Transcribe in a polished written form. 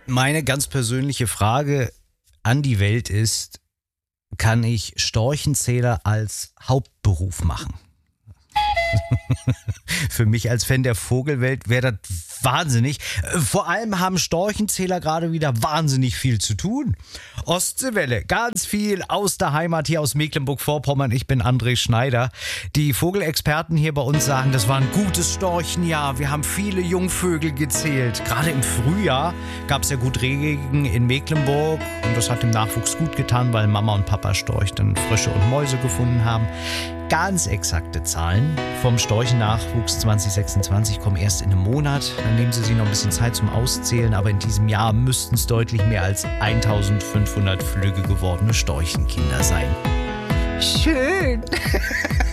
Meine ganz persönliche Frage an die Welt ist, kann ich Storchenzähler als Hauptberuf machen? Für mich als Fan der Vogelwelt wäre das wahnsinnig. Vor allem haben Storchenzähler gerade wieder wahnsinnig viel zu tun. Ostseewelle, ganz viel aus der Heimat hier aus Mecklenburg-Vorpommern. Ich bin André Schneider. Die Vogelexperten hier bei uns sagen, das war ein gutes Storchenjahr. Wir haben viele Jungvögel gezählt. Gerade im Frühjahr gab es ja gut Regen in Mecklenburg. Und das hat dem Nachwuchs gut getan, weil Mama und Papa Storch dann Frösche und Mäuse gefunden haben. Ganz exakte Zahlen vom Storchennachwuchs 2026 kommen erst in einem Monat. Dann nehmen Sie sich noch ein bisschen Zeit zum Auszählen, aber in diesem Jahr müssten es deutlich mehr als 1500 flügge gewordene Storchenkinder sein. Schön!